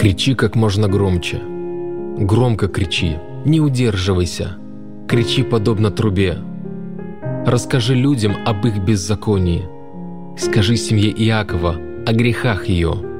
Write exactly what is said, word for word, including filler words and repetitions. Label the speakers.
Speaker 1: Кричи как можно громче. Громко кричи, не удерживайся. Кричи подобно трубе. Расскажи людям об их беззаконии. Скажи семье Иакова о грехах ее.